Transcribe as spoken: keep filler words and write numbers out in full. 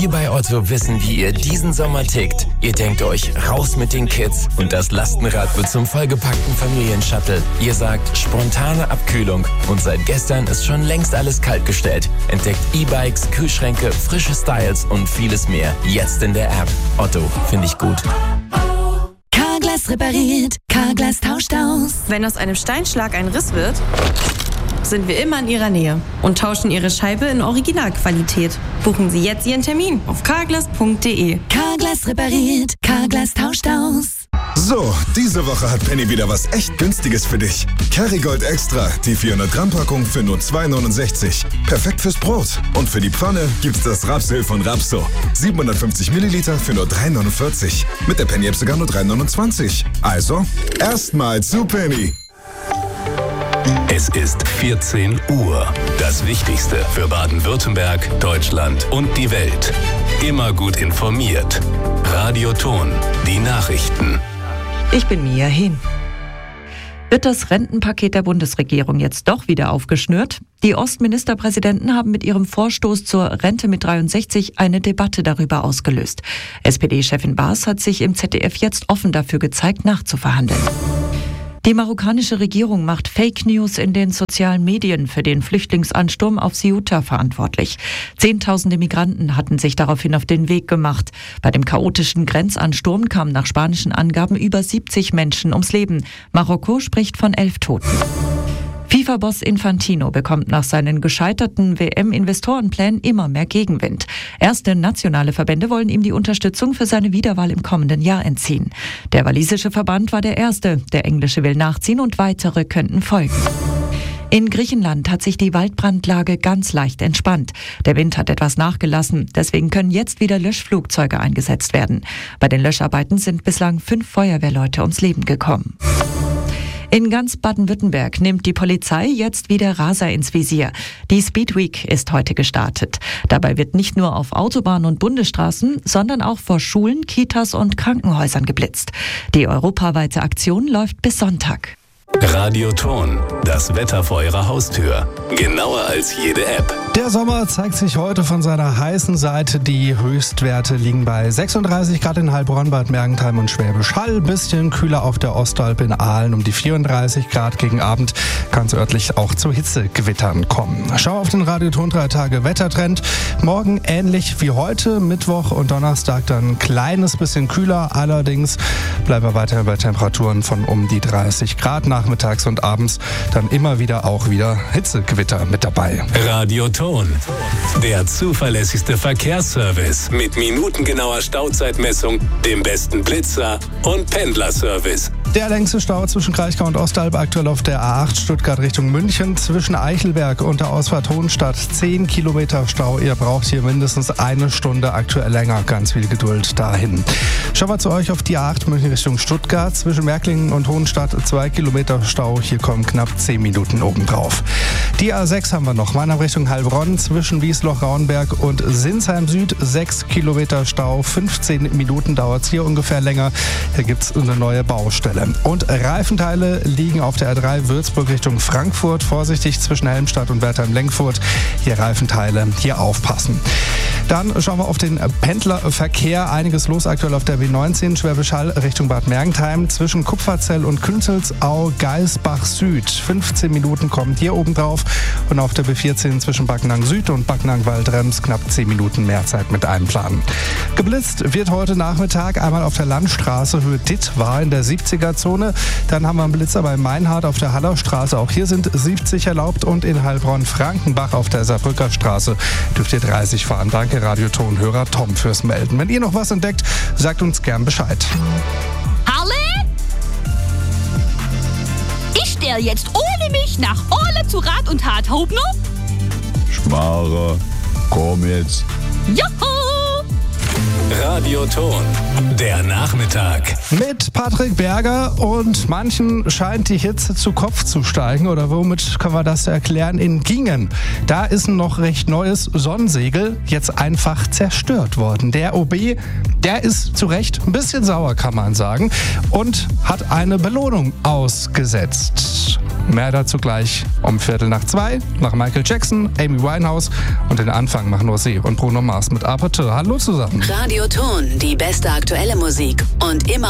Wir bei Otto wissen, wie ihr diesen Sommer tickt. Ihr denkt euch, raus mit den Kids und das Lastenrad wird zum vollgepackten Familienshuttle. Ihr sagt, spontane Abkühlung und seit gestern ist schon längst alles kaltgestellt. Entdeckt E-Bikes, Kühlschränke, frische Styles und vieles mehr. Jetzt in der App. Otto, finde ich gut. Carglass repariert, Carglass tauscht aus. Wenn aus einem Steinschlag ein Riss wird, sind wir immer in Ihrer Nähe und tauschen Ihre Scheibe in Originalqualität. Buchen Sie jetzt Ihren Termin auf carglass punkt de. Carglass repariert, Carglass tauscht aus. So, diese Woche hat Penny wieder was echt Günstiges für dich. Kerrygold Extra, die vierhundert Gramm Packung für nur zwei neunundsechzig. Perfekt fürs Brot. Und für die Pfanne gibt's das Rapsöl von Rapso. siebenhundertfünfzig Milliliter für nur drei neunundvierzig. Mit der Penny-App sogar nur drei neunundzwanzig. Also, erstmal zu Penny. Es ist vierzehn Uhr. Das Wichtigste für Baden-Württemberg, Deutschland und die Welt. Immer gut informiert. Radio Ton, die Nachrichten. Ich bin Mia Hehn. Wird das Rentenpaket der Bundesregierung jetzt doch wieder aufgeschnürt? Die Ostministerpräsidenten haben mit ihrem Vorstoß zur Rente mit dreiundsechzig eine Debatte darüber ausgelöst. S P D-Chefin Baas hat sich im Z D F jetzt offen dafür gezeigt, nachzuverhandeln. Die marokkanische Regierung macht Fake News in den sozialen Medien für den Flüchtlingsansturm auf Ceuta verantwortlich. Zehntausende Migranten hatten sich daraufhin auf den Weg gemacht. Bei dem chaotischen Grenzansturm kamen nach spanischen Angaben über siebzig Menschen ums Leben. Marokko spricht von elf Toten. FIFA-Boss Infantino bekommt nach seinen gescheiterten W M-Investorenplänen immer mehr Gegenwind. Erste nationale Verbände wollen ihm die Unterstützung für seine Wiederwahl im kommenden Jahr entziehen. Der walisische Verband war der erste, der englische will nachziehen und weitere könnten folgen. In Griechenland hat sich die Waldbrandlage ganz leicht entspannt. Der Wind hat etwas nachgelassen, deswegen können jetzt wieder Löschflugzeuge eingesetzt werden. Bei den Löscharbeiten sind bislang fünf Feuerwehrleute ums Leben gekommen. In ganz Baden-Württemberg nimmt die Polizei jetzt wieder Raser ins Visier. Die Speed Week ist heute gestartet. Dabei wird nicht nur auf Autobahnen und Bundesstraßen, sondern auch vor Schulen, Kitas und Krankenhäusern geblitzt. Die europaweite Aktion läuft bis Sonntag. Radio Ton, das Wetter vor Ihrer Haustür. Genauer als jede App. Der Sommer zeigt sich heute von seiner heißen Seite. Die Höchstwerte liegen bei sechsunddreißig Grad in Heilbronn, Bad Mergentheim und Schwäbisch Hall. Bisschen kühler auf der Ostalb in Aalen um die vierunddreißig Grad. Gegen Abend kann es örtlich auch zu Hitzegewittern kommen. Schau auf den Radio Ton drei Tage Wettertrend. Morgen ähnlich wie heute, Mittwoch und Donnerstag dann ein kleines bisschen kühler. Allerdings bleiben wir weiterhin bei Temperaturen von um die dreißig Grad. Nachmittags und abends dann immer wieder auch wieder Hitzegewitter mit dabei. Radio Ton, der zuverlässigste Verkehrsservice mit minutengenauer Stauzeitmessung, dem besten Blitzer und Pendlerservice. Der längste Stau zwischen Kraichgau und Ostalb aktuell auf der A acht Stuttgart Richtung München. Zwischen Eichelberg und der Ausfahrt Hohenstadt zehn Kilometer Stau. Ihr braucht hier mindestens eine Stunde, aktuell länger. Ganz viel Geduld dahin. Schauen wir zu euch auf die A acht München Richtung Stuttgart. Zwischen Märklingen und Hohenstadt zwei Kilometer Stau. Hier kommen knapp zehn Minuten obendrauf. Die A sechs haben wir noch. Mannheim Richtung Heilbronn. Zwischen Wiesloch-Rauenberg und Sinsheim Süd sechs Kilometer Stau. fünfzehn Minuten dauert es hier ungefähr länger. Hier gibt es eine neue Baustelle. Und Reifenteile liegen auf der A drei Würzburg Richtung Frankfurt. Vorsichtig zwischen Helmstadt und Wertheim-Lenkfurt. Hier Reifenteile, hier aufpassen. Dann schauen wir auf den Pendlerverkehr. Einiges los aktuell auf der B neunzehn Schwäbisch Hall Richtung Bad Mergentheim. Zwischen Kupferzell und Künzelsau Geisbach Süd. fünfzehn Minuten kommt hier oben drauf. Und auf der B vierzehn zwischen Backnang Süd und Backnang Waldrems knapp zehn Minuten mehr Zeit mit einplanen. Geblitzt wird heute Nachmittag einmal auf der Landstraße Höhe Dittwar in der siebziger Zone. Dann haben wir einen Blitzer bei Meinhard auf der Hallerstraße. Auch hier sind siebzig erlaubt. Und in Heilbronn-Frankenbach auf der Saarbrücker Straße dürft ihr dreißig fahren. Danke Radio-Ton-Hörer Tom fürs Melden. Wenn ihr noch was entdeckt, sagt uns gern Bescheid. Halle? Ich stelle jetzt ohne mich nach Ole zu Rat und Tat Hauptner. Schmarre, komm jetzt. Juhu! Radio Ton, der Nachmittag. Mit Patrick Berger und manchen scheint die Hitze zu Kopf zu steigen. Oder womit können wir das erklären? In Gingen, da ist ein noch recht neues Sonnensegel jetzt einfach zerstört worden. Der O B, der ist zu Recht ein bisschen sauer, kann man sagen, und hat eine Belohnung ausgesetzt. Mehr dazu gleich um Viertel nach zwei. Nach Michael Jackson, Amy Winehouse und den Anfang machen Rosé und Bruno Mars mit Aperture. Hallo zusammen. Radio Ton, die beste aktuelle Musik und immer